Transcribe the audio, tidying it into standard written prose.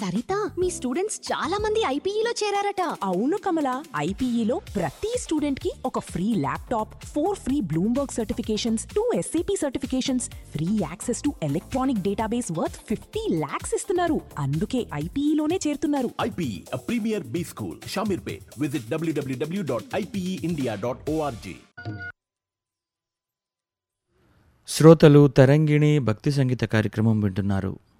సరిత మీ students చాలా మంది ఐపీఈలో చేరారట. అవును కమల, ఐపీఈలో ప్రతి స్టూడెంట్ కి ఒక free laptop, 4 free Bloomberg certifications, 2 SAP certifications, free access to electronic database worth 50 lakhs ఇస్తున్నారు. అందుకే ఐపీఈలోనే చేరుతున్నారు. IPE, a premier B school, Shamirpet. Visit www.ipeindia.org. శ్రోతలు తరంగిణి భక్తి సంగీత కార్యక్రమం వింటున్నారు.